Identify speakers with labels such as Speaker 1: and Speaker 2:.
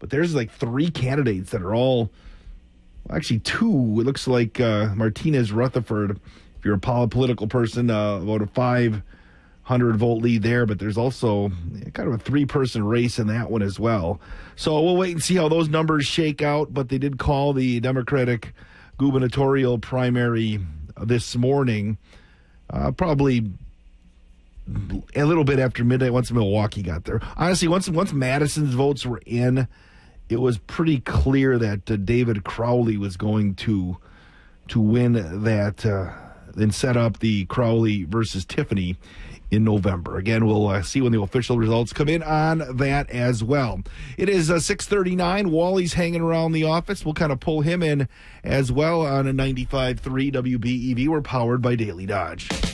Speaker 1: But there's like three candidates that are all, well, actually two. It looks like Martinez Rutherford, if you're a political person, about a 500 vote lead there. But there's also kind of a three-person race in that one as well. So we'll wait and see how those numbers shake out. But they did call the Democratic gubernatorial primary this morning, probably a little bit after midnight once Milwaukee got there. Honestly, once Madison's votes were in, it was pretty clear that David Crowley was going to win that and set up the Crowley versus Tiffany in November. Again, we'll see when the official results come in on that as well. It is 6:39. Wally's hanging around the office. We'll kind of pull him in as well on a 95.3 WBEV. We're powered by Daily Dodge.